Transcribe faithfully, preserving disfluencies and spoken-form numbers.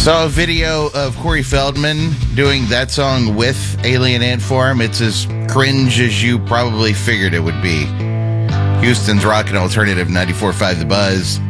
Saw a video of Corey Feldman doing that song with Alien Ant Farm. It's as cringe as you probably figured it would be. Houston's Rockin' Alternative ninety-four point five The Buzz.